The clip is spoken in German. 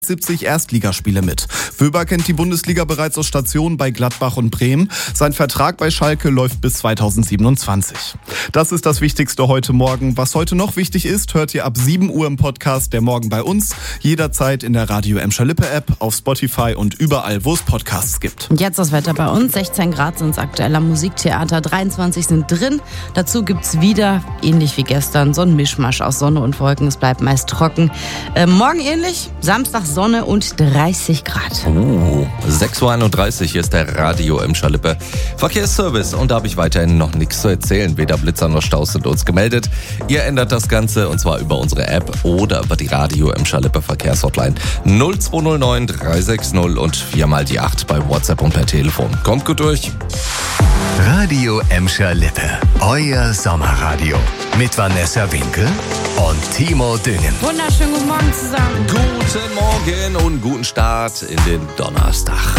70 Erstligaspiele mit. Wöber kennt die Bundesliga bereits aus Stationen bei Gladbach und Bremen. Sein Vertrag bei Schalke läuft bis 2027. Das ist das Wichtigste heute Morgen. Was heute noch wichtig ist, hört ihr ab 7 Uhr im Podcast Der Morgen bei uns. Jederzeit in der Radio Emscher Lippe App, auf Spotify und überall, wo es Podcasts gibt. Und jetzt das Wetter bei uns. 16 Grad sind es aktuell am Musiktheater, 23 sind drin. Dazu gibt's wieder, ähnlich wie gestern, so ein Mischmasch aus Sonne und Wolken. Es bleibt meist trocken. Morgen ähnlich, Samstag Sonne und 30 Grad. 6.31 Uhr, hier ist der Radio Emscher Lippe Verkehrsservice. Und da habe ich weiterhin noch nichts zu erzählen. Weder Blitzer noch Staus sind uns gemeldet. Ihr ändert das Ganze und zwar über unsere App oder über die Radio Emscher Lippe Verkehrshotline 0209 360 und 4 die 8 bei WhatsApp und per Telefon. Kommt gut durch. Radio Emscher Lippe, euer Sommerradio. Mit Vanessa Winkel und Timo Düngen. Wunderschönen guten Morgen zusammen. Guten Morgen und guten Start in den Donnerstag.